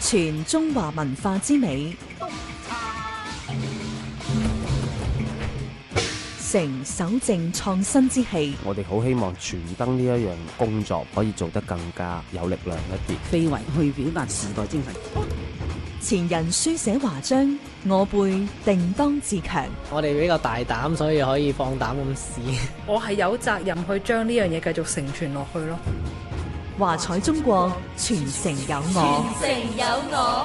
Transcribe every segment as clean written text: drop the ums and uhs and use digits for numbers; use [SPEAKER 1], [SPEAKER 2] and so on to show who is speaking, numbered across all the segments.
[SPEAKER 1] 傳中華文化之美，成守正創新之氣。
[SPEAKER 2] 我哋好希望傳燈呢一樣工作可以做得更加有力量一啲，
[SPEAKER 3] 非遺去表達時代精神。
[SPEAKER 1] 前人書寫華章，我輩定當自強。
[SPEAKER 4] 我哋比較大膽，所以可以放膽咁試。
[SPEAKER 5] 我係有責任去將呢樣嘢繼續承傳落去咯。
[SPEAKER 1] 華彩中國，傳承有我。
[SPEAKER 6] 傳承有我。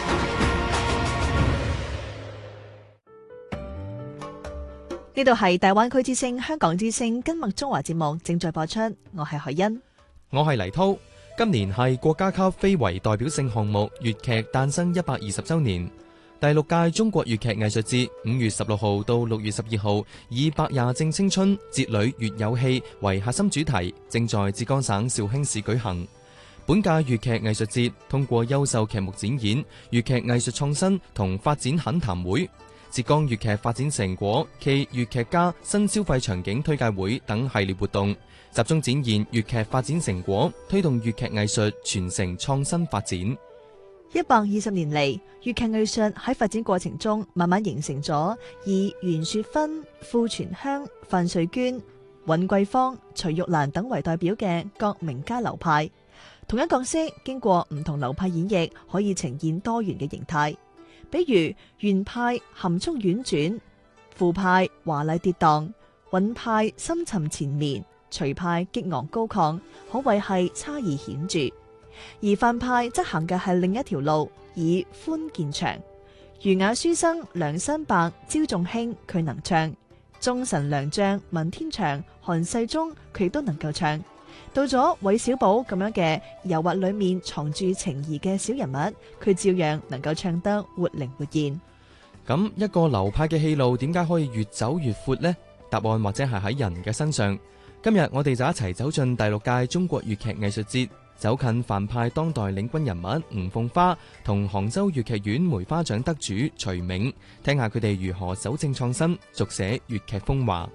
[SPEAKER 7] 呢度係大灣區之聲、香港之聲跟麥中華節目正在播出，我係海欣，
[SPEAKER 8] 我係黎濤。今年係國家級非遺代表性項目粵劇誕生120週年，第6屆中國粵劇藝術節5月16號到6月12號，以百廿正青春，節裏粵有戲為核心主題，正在浙江省紹興市舉行。本屆粵劇藝術節通過優秀劇目展演、粵劇藝術創新同發展懇談會、浙江粵劇發展成果暨粵劇家新消費場景推介會等系列活動，集中展現粵劇發展成果，推動粵劇藝術傳承創新發展。
[SPEAKER 7] 120年嚟，粵劇藝術喺發展過程中慢慢形成咗以袁雪芬、傅傳香、范瑞娟、尹桂芳、徐玉蘭等為代表嘅各名家流派。同一角色經過唔同流派演繹，可以呈現多元嘅形態。比如袁派含蓄婉轉，傅派華麗跌宕，尹派深沉纏綿，徐派激昂高亢，可謂係差異顯著。而范派則行嘅係另一條路，以寬見長。儒雅書生梁山伯焦仲卿佢能唱，忠臣良將文天祥、韓世忠佢都能夠唱。到咗韋小寶咁樣嘅柔滑裏面藏住情誼嘅小人物，佢照樣能夠唱得活靈活現。
[SPEAKER 8] 咁一個流派嘅戲路點解可以越走越闊呢？答案或者係喺人嘅身上。今日我哋就一齊走進第6屆中國粵劇藝術節，走近范派當代領軍人物吳鳳花同杭州粵劇院梅花獎得主徐銘，聽下佢哋如何守正創新，續寫粵劇風華。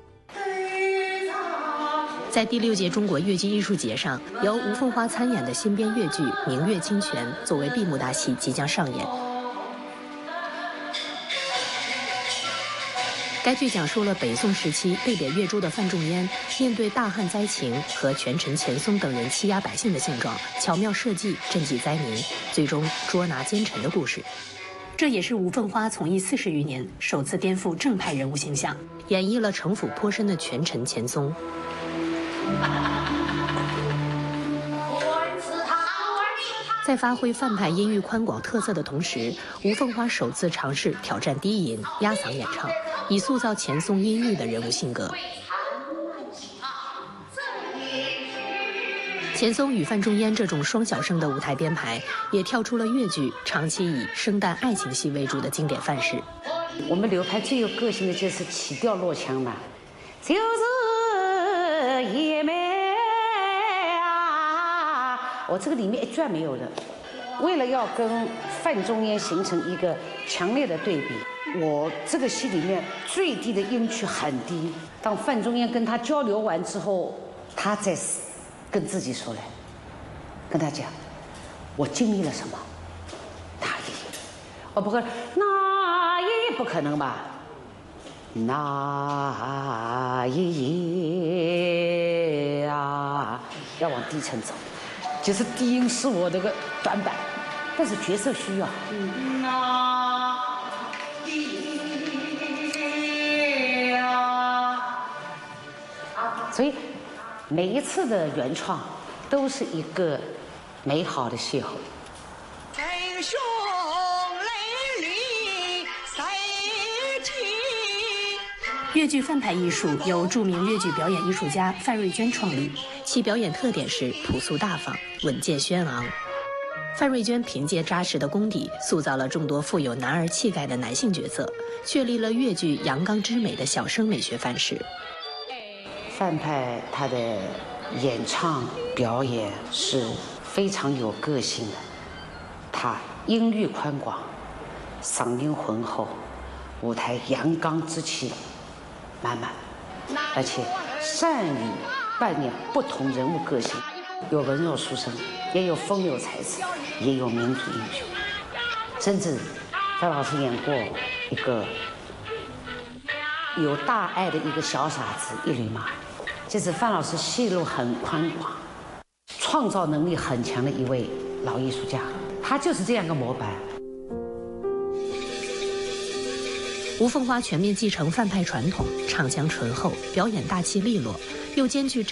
[SPEAKER 9] 在第6屆中國粵劇藝術節上，由吳鳳花參演的新編粵劇《明月清泉》作為閉幕大戲即將上演。該劇講述了北宋時期被貶越州的范仲淹面對大旱災情和權臣錢松等人欺壓百姓的現狀，巧妙設計賑濟災民，最終捉拿奸臣的故事。這也是吳鳳花從藝40餘年首次顛覆正派人物形象，演繹了城府頗深的權臣錢松。在發揮范派音域寬廣特色的同時，吳鳳花首次嘗試挑戰低吟壓嗓演唱，以塑造錢松陰鬱的人物性格。錢松與范仲淹這種雙小生的舞台編排，也跳出了粵劇長期以生旦愛情戲為主的經典範式。
[SPEAKER 10] 我們流派最有個性的就是起調落腔嘛，就是也美啊！我這個裡面一段沒有的，為了要跟范仲淹形成一個強烈的對比，我這個戲裡面最低的音區很低。當范仲淹跟他交流完之後，他再跟自己說來，跟他講我經歷了什麼，那也我不可能，那也不可能吧，那也啊，要往低沉走，就是低音是我這個短板，但是角色需要。所以每一次的原創都是一個美好的邂逅。
[SPEAKER 6] 英雄淚裏賽情。
[SPEAKER 9] 粵劇范派藝術由著名粵劇表演藝術家范瑞娟創立，其表演特點是樸素大方、穩健軒昂。范瑞娟憑借扎實的功底，塑造了眾多富有男兒氣概的男性角色，確立了粵劇陽剛之美的小生美學範式。
[SPEAKER 10] 范派他的演唱表演是非常有個性的，他音域寬廣，嗓音渾厚，舞台陽剛之氣滿滿，而且善於扮演不同人物個性，有文弱書生，也有風流才子，也有民族英雄。 甚至范老师演过一个有大爱的一个小傻子一缕马，就是范老师戏路很宽广，创造能力很强的一位老艺术家，他就是这样一个模板。
[SPEAKER 9] 吴凤花全面继承范派传统，唱腔醇厚，表演大气利落，又兼具